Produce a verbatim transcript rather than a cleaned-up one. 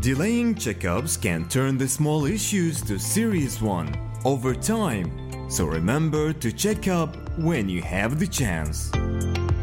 Delaying checkups can turn the small issues to serious one over time. So remember to check up when you have the chance.